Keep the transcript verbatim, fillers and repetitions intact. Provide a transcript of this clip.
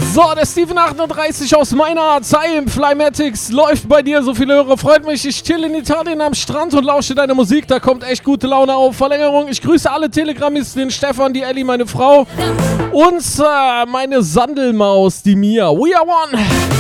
So, der Steven achtunddreißig aus meiner Zeit, Flymatics, läuft bei dir. So viele Hörer, freut mich. Ich chill in Italien am Strand und lausche deine Musik. Da kommt echt gute Laune auf. Verlängerung. Ich grüße alle Telegrammisten, den Stefan, die Elli, meine Frau und äh, meine Sandelmaus, die Mia. We are one.